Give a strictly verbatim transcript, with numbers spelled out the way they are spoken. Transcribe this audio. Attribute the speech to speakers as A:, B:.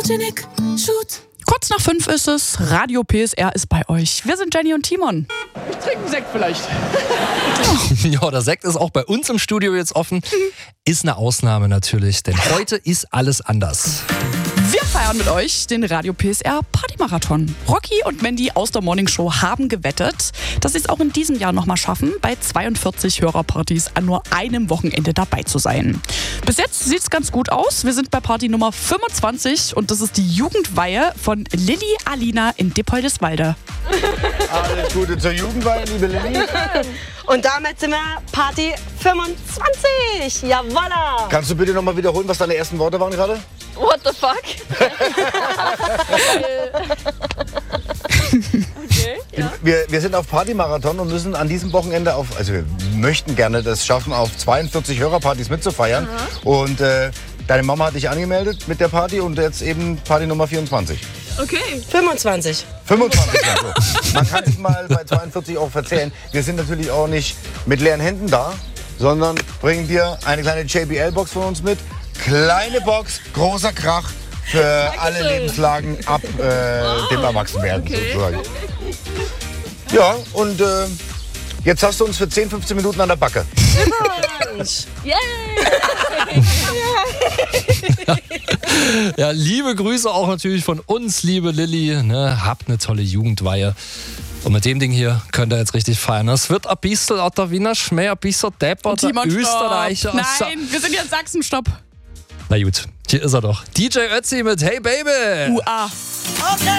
A: Photogenic Shoot.
B: Kurz nach fünf ist es, Radio P S R ist bei euch. Wir sind Jenny und Timon.
C: Ich trinke einen Sekt vielleicht.
D: Ja, der Sekt ist auch bei uns im Studio jetzt offen. Ist eine Ausnahme natürlich, denn heute ist alles anders.
B: Wir feiern mit euch den Radio P S R Partymarathon. Rocky und Mandy aus der Morning Show haben gewettet, dass sie es auch in diesem Jahr nochmal schaffen, bei zweiundvierzig Hörerpartys an nur einem Wochenende dabei zu sein. Bis jetzt sieht es ganz gut aus. Wir sind bei Party Nummer fünfundzwanzig und das ist die Jugendweihe von Lilly Alina in Dippoldiswalde.
E: Alles Gute zur Jugendweihe, liebe Lilly.
F: Und damit sind wir Party fünfundzwanzig. Jawalla!
E: Kannst du bitte nochmal wiederholen, was deine ersten Worte waren gerade?
F: What the fuck? Okay, ja.
E: Wir, wir sind auf Partymarathon und müssen an diesem Wochenende auf, also wir möchten gerne das schaffen, auf zweiundvierzig Hörerpartys mitzufeiern. Aha. Und äh, deine Mama hat dich angemeldet mit der Party und jetzt eben Party Nummer vierundzwanzig.
F: Okay. fünfundzwanzig.
E: fünfundzwanzig, also. Man kann sich mal bei zweiundvierzig auch verzählen. Wir sind natürlich auch nicht mit leeren Händen da, sondern bringen dir eine kleine J B L-Box von uns mit. Kleine Box, großer Krach für Dankeschön. Alle Lebenslagen ab äh, wow. dem Erwachsenwerden okay. sozusagen. Ja, und äh, jetzt hast du uns für zehn, fünfzehn Minuten an der Backe.
F: Yeah.
D: Ja, liebe Grüße auch natürlich von uns, liebe Lilly. Ne, habt eine tolle Jugendweihe. Und mit dem Ding hier könnt ihr jetzt richtig feiern. Es wird ein bisschen der Wiener Schmäh, ein bisschen Depper, der Österreicher.
B: Nein, wir sind jetzt Sachsen, stopp.
D: Na gut, hier ist er doch. D J Ötzi mit Hey Baby.
B: U A.
F: Okay.